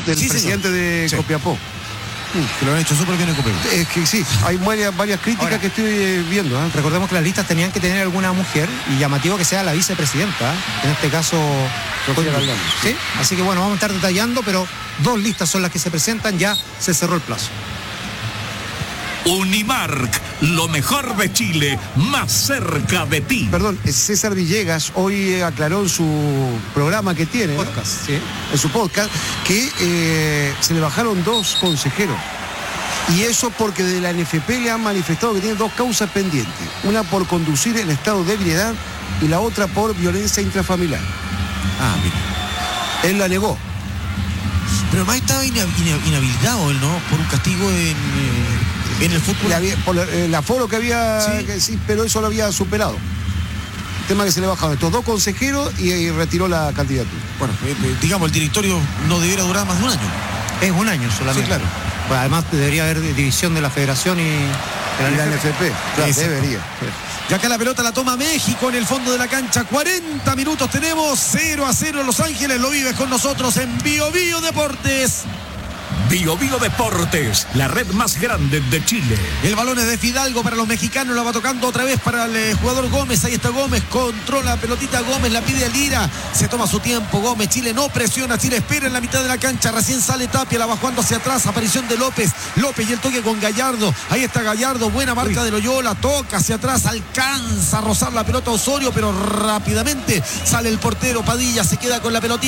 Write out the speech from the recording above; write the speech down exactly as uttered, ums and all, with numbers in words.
del Sí, presidente señor. de Sí. Copiapó. Que lo han hecho súper bien en Copiapó. Es que sí, hay varias, varias críticas Ahora, que estoy eh, viendo. ¿eh? Recordemos que las listas tenían que tener alguna mujer y llamativo que sea la vicepresidenta, ¿eh? En este caso Sofía Galdame. ¿sí? Así que bueno, vamos a estar detallando, pero dos listas son las que se presentan, ya se cerró el plazo. Unimark, lo mejor de Chile, más cerca de ti. Perdón, César Villegas hoy eh, aclaró en su programa que tiene, ¿no? Podcast, ¿sí? en su podcast, que eh, se le bajaron dos consejeros. Y eso porque de la N F P le han manifestado que tiene dos causas pendientes. Una por conducir en estado de ebriedad y la otra por violencia intrafamiliar. Ah, mira. Él la negó. Pero además estaba ina- ina- inhabilitado él, ¿no? Por un castigo en, eh, en el fútbol. Le había- por la- el aforo que había, Sí. que sí, pero eso lo había superado. El tema que se le bajaron estos dos consejeros y, y retiró la candidatura. Bueno, eh, eh, digamos, el directorio no debiera durar más de un año. Es un año solamente. Sí, claro. Bueno, además debería haber división de la federación y de la Y la N N F P. F P, claro, Exacto. debería. Y acá la pelota la toma México en el fondo de la cancha. cuarenta minutos tenemos. cero a cero en Los Ángeles. Lo vives con nosotros en Bio Bio Deportes. Bio Bio Deportes, la red más grande de Chile. El balón es de Fidalgo para los mexicanos. La va tocando otra vez para el eh, jugador Gómez. Ahí está Gómez. Controla la pelotita Gómez. La pide a Lira. Se toma su tiempo Gómez. Chile no presiona. Chile espera en la mitad de la cancha. Recién sale Tapia. La va jugando hacia atrás. Aparición de López. López y el toque con Gallardo. Ahí está Gallardo. Buena marca de Loyola. Toca hacia atrás. Alcanza a rozar la pelota Osorio. Pero rápidamente sale el portero Padilla. Se queda con la pelotita.